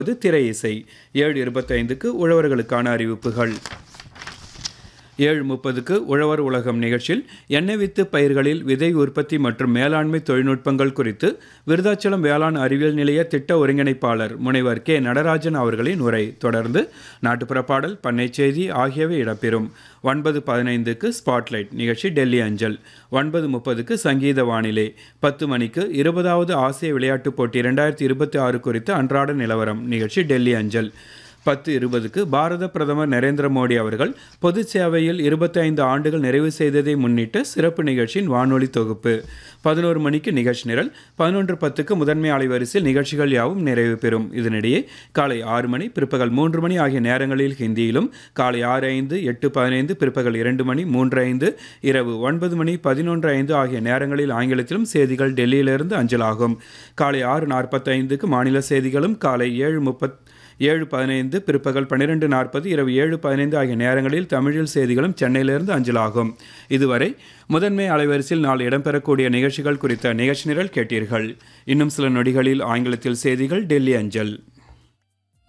திரை இசை. 7:25க்கு உழவர்களுக்கான அறிவிப்புகள். 7:30க்கு உழவர் உலகம் நிகழ்ச்சியில் எண்ணெய் வித்து பயிர்களில் விதை உற்பத்தி மற்றும் மேலாண்மை தொழில்நுட்பங்கள் குறித்து விருதாச்சலம் வேளாண் அறிவியல் நிலைய திட்ட ஒருங்கிணைப்பாளர் முனைவர் கே நடராஜன் அவர்களின் உரை. தொடர்ந்து நாட்டுப்புற பாடல், பண்ணை செய்தி ஆகியவை இடம்பெறும். 9:15க்கு ஸ்பாட்லைட் நிகழ்ச்சி டெல்லி அஞ்சல். 9:30க்கு சங்கீத வானிலை. 10 மணிக்கு 20வது ஆசிய விளையாட்டுப் போட்டி 2026 குறித்த அன்றாட நிலவரம் நிகழ்ச்சி டெல்லி அஞ்சல். 10:20க்கு பாரத பிரதமர் நரேந்திர மோடி அவர்கள் பொது சேவையில் 25 ஆண்டுகள் நிறைவு செய்ததை முன்னிட்ட சிறப்பு நிகழ்ச்சியின் வானொலி தொகுப்பு. 11 மணிக்கு நிகழ்ச்சி நிரல். 11:10க்கு முதன்மை அலைவரிசையில் நிகழ்ச்சிகள் யாவும் நிறைவு பெறும். இதனிடையே காலை 6 மணி, பிற்பகல் 3 மணி ஆகிய நேரங்களில் ஹிந்தியிலும், காலை 6:05, 8:15, பிற்பகல் 2 மணி, 3:05, இரவு 9 மணி, 11:05 ஆகிய நேரங்களில் ஆங்கிலத்திலும் செய்திகள் டெல்லியிலிருந்து அஞ்சலாகும். காலை 6:45க்கு மாநில செய்திகளும், காலை 7:15, பிற்பகல் 12:40, இரவு 7:15 ஆகிய நேரங்களில் தமிழில் செய்திகளும் சென்னையிலிருந்து அஞ்சலாகும். இதுவரை முதன்மை அலைவரிசையில் நாள் இடம்பெறக்கூடிய நிகழ்ச்சிகள் குறித்த நிகழ்ச்சி நிரல் கேட்டீர்கள். இன்னும் சில நொடிகளில் ஆங்கிலத்தில் செய்திகள் டெல்லி அஞ்சல்.